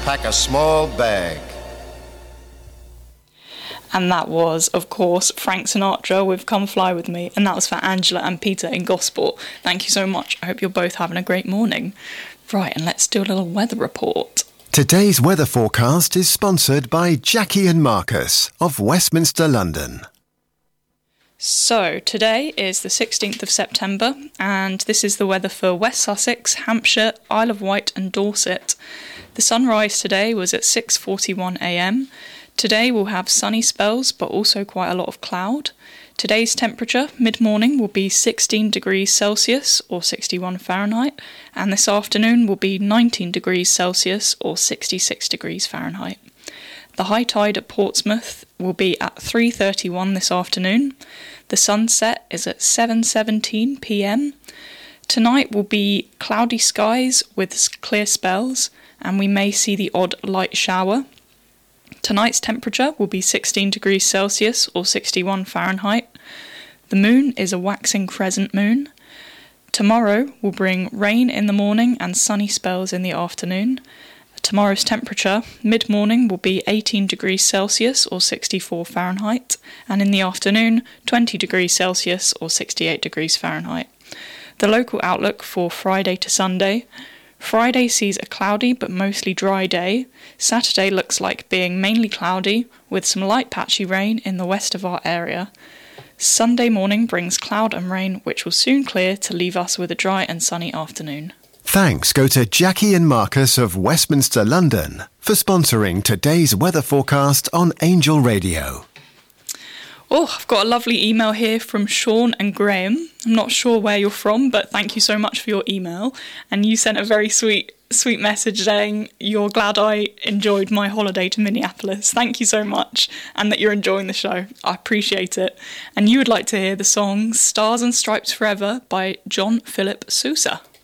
pack a small bag. And that was, of course, Frank Sinatra with Come Fly With Me, and that was for Angela and Peter in Gosport. Thank you so much. I hope you're both having a great morning. Right, and let's do a little weather report. Today's weather forecast is sponsored by Jackie and Marcus of Westminster, London. So, today is the 16th of September, and this is the weather for West Sussex, Hampshire, Isle of Wight and Dorset. The sunrise today was at 6:41 a.m. Today we'll have sunny spells, but also quite a lot of cloud. Today's temperature, mid-morning, will be 16 degrees Celsius or 61 Fahrenheit, and this afternoon will be 19 degrees Celsius or 66 degrees Fahrenheit. The high tide at Portsmouth will be at 3:31 this afternoon. The sunset is at 7:17 p.m. Tonight will be cloudy skies with clear spells, and we may see the odd light shower. Tonight's temperature will be 16 degrees Celsius or 61 Fahrenheit. The moon is a waxing crescent moon. Tomorrow will bring rain in the morning and sunny spells in the afternoon. Tomorrow's temperature, mid-morning, will be 18 degrees Celsius or 64 Fahrenheit, and in the afternoon, 20 degrees Celsius or 68 degrees Fahrenheit. The local outlook for Friday to Sunday. Friday sees a cloudy but mostly dry day. Saturday looks like being mainly cloudy, with some light patchy rain in the west of our area. Sunday morning brings cloud and rain, which will soon clear to leave us with a dry and sunny afternoon. Thanks go to Jackie and Marcus of Westminster, London, for sponsoring today's weather forecast on Angel Radio. Oh, I've got a lovely email here from Sean and Graham. I'm not sure where you're from, but thank you so much for your email. And you sent a very sweet message saying you're glad I enjoyed my holiday to Minneapolis. Thank you so much, and that you're enjoying the show. I appreciate it. And you would like to hear the song Stars and Stripes Forever by John Philip Sousa.